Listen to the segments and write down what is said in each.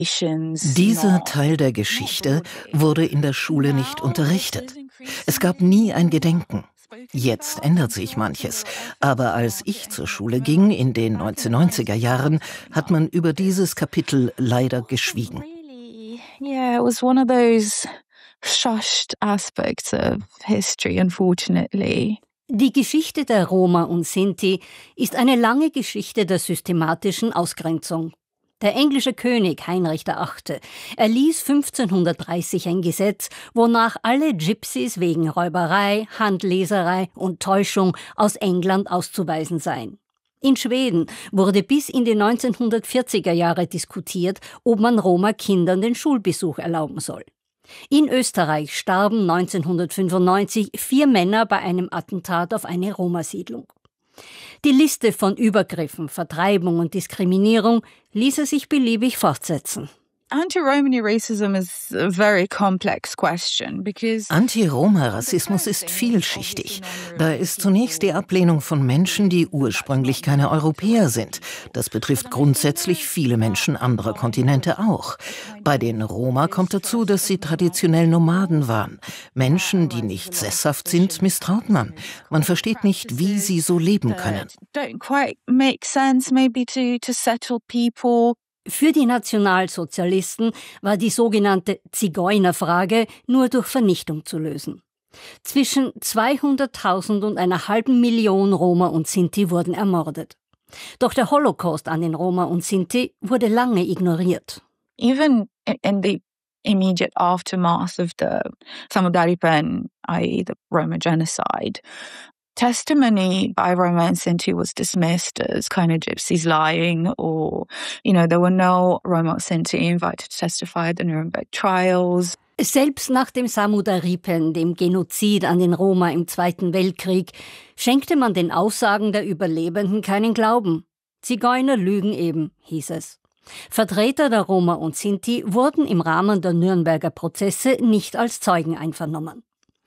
Dieser Teil der Geschichte wurde in der Schule nicht unterrichtet. Es gab nie ein Gedenken. Jetzt ändert sich manches. Aber als ich zur Schule ging, in den 1990er Jahren, hat man über dieses Kapitel leider geschwiegen. Yeah, it was one of those shushed aspects of history, unfortunately. Die Geschichte der Roma und Sinti ist eine lange Geschichte der systematischen Ausgrenzung. Der englische König Heinrich VIII. erließ 1530 ein Gesetz, wonach alle Gypsies wegen Räuberei, Handleserei und Täuschung aus England auszuweisen seien. In Schweden wurde bis in die 1940er Jahre diskutiert, ob man Roma-Kindern den Schulbesuch erlauben soll. In Österreich starben 1995 4 Männer bei einem Attentat auf eine Roma-Siedlung. Die Liste von Übergriffen, Vertreibung und Diskriminierung ließe sich beliebig fortsetzen. Anti-Romani-Racism is a very complex question because Anti-Roma-Rassismus ist vielschichtig. Da ist zunächst die Ablehnung von Menschen, die ursprünglich keine Europäer sind. Das betrifft grundsätzlich viele Menschen anderer Kontinente auch. Bei den Roma kommt dazu, dass sie traditionell Nomaden waren. Menschen, die nicht sesshaft sind, misstraut man. Man versteht nicht, wie sie so leben können. don't quite make sense maybe to settle people. Für die Nationalsozialisten war die sogenannte Zigeunerfrage nur durch Vernichtung zu lösen. Zwischen 200.000 und einer halben Million Roma und Sinti wurden ermordet. Doch der Holocaust an den Roma und Sinti wurde lange ignoriert. Even in the immediate aftermath of the Samudaripen, i.e. the Roma genocide, testimony by Roma and Sinti was dismissed as kind of gypsies lying, or, there were no Roma or Sinti invited to testify at the Nuremberg trials. Selbst nach dem Samudaripen, dem Genozid an den Roma im Zweiten Weltkrieg, schenkte man den Aussagen der Überlebenden keinen Glauben. Zigeuner lügen eben, hieß es. Vertreter der Roma und Sinti wurden im Rahmen der Nürnberger Prozesse nicht als Zeugen einvernommen.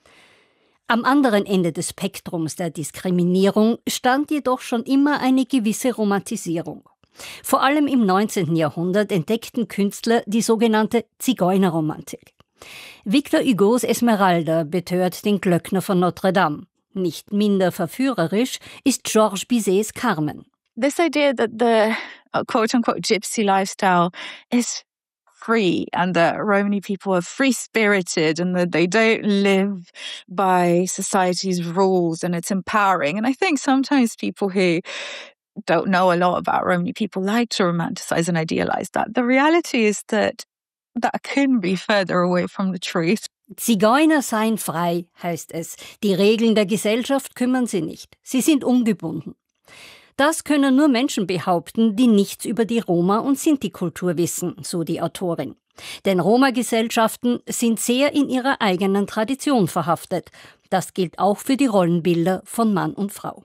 Am anderen Ende des Spektrums der Diskriminierung stand jedoch schon immer eine gewisse Romantisierung. Vor allem im 19. Jahrhundert entdeckten Künstler die sogenannte Zigeunerromantik. Victor Hugos Esmeralda betört den Glöckner von Notre Dame. Nicht minder verführerisch ist Georges Bizets Carmen. This idea that the quote-unquote gypsy lifestyle is free and that Romani people are free-spirited and that they don't live by society's rules and it's empowering. And I think sometimes people who don't know a lot about Romani people like to romanticize and idealize that. The reality is that couldn't be further away from the truth. Zigeuner seien frei, heißt es. Die Regeln der Gesellschaft kümmern sie nicht. Sie sind ungebunden. Das können nur Menschen behaupten, die nichts über die Roma- und Sinti-Kultur wissen, so die Autorin. Denn Roma-Gesellschaften sind sehr in ihrer eigenen Tradition verhaftet. Das gilt auch für die Rollenbilder von Mann und Frau.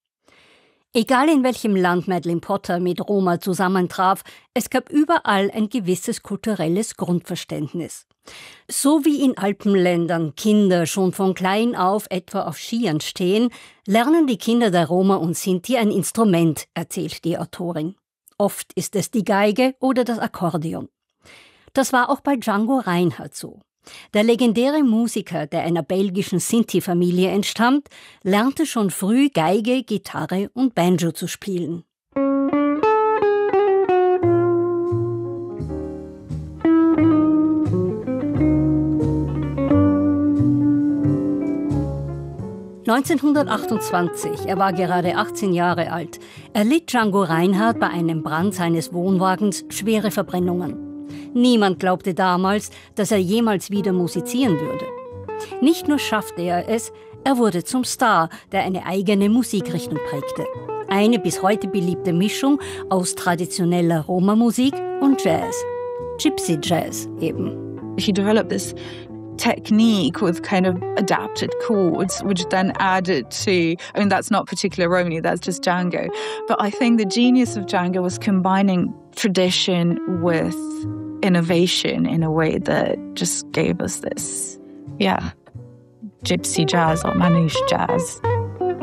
Egal in welchem Land Madeleine Potter mit Roma zusammentraf, es gab überall ein gewisses kulturelles Grundverständnis. So wie in Alpenländern Kinder schon von klein auf etwa auf Skiern stehen, lernen die Kinder der Roma und Sinti ein Instrument, erzählt die Autorin. Oft ist es die Geige oder das Akkordeon. Das war auch bei Django Reinhardt so. Der legendäre Musiker, der einer belgischen Sinti-Familie entstammt, lernte schon früh Geige, Gitarre und Banjo zu spielen. (1928), er war gerade 18 Jahre alt, erlitt Django Reinhardt bei einem Brand seines Wohnwagens schwere Verbrennungen. Niemand glaubte damals, dass er jemals wieder musizieren würde. Nicht nur schaffte er es, er wurde zum Star, der eine eigene Musikrichtung prägte. Eine bis heute beliebte Mischung aus traditioneller Roma-Musik und Jazz. Gypsy Jazz eben. He developed this technique with kind of adapted chords, which then added to, that's not particular Romani, that's just Django. But I think the genius of Django was combining tradition with innovation in a way that just gave us this, gypsy jazz or manouche jazz.